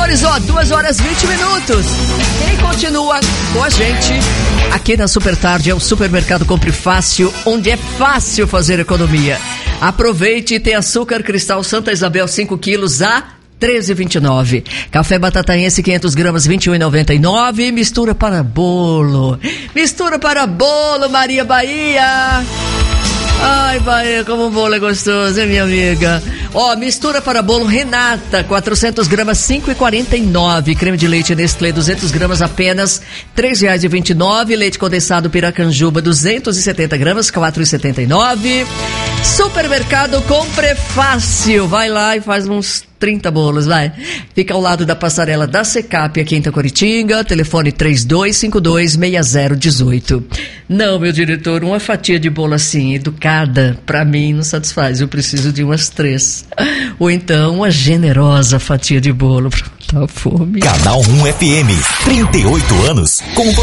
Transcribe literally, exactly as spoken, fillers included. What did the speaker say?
amores, ó, duas horas e vinte minutos. Quem continua com a gente aqui na Super Tarde é o Supermercado Compre Fácil, onde é fácil fazer economia. Aproveite e tem açúcar cristal Santa Isabel cinco quilos a treze e vinte e nove. Café batataense quinhentas gramas vinte e um e noventa e nove. Mistura para bolo. Mistura para bolo, Maria Bahia. Ai, Bahia, como um bolo é gostoso, hein, minha amiga? Ó, mistura para bolo Renata, quatrocentas gramas, cinco e quarenta e nove. Creme de leite Nestlé, duzentas gramas, apenas três reais e vinte e nove. Leite condensado Piracanjuba, duzentas e setenta gramas, quatro e setenta e nove. Supermercado Compre Fácil. Vai lá e faz uns trinta bolos, vai. Fica ao lado da passarela da Secap, aqui em Itacoaritinga. Telefone três dois cinco dois, seis zero um oito. Não, meu diretor, uma fatia de bolo assim, educada, pra mim não satisfaz. Eu preciso de umas três. Ou então, uma generosa fatia de bolo pra matar a fome. Canal um F M, trinta e oito anos com você.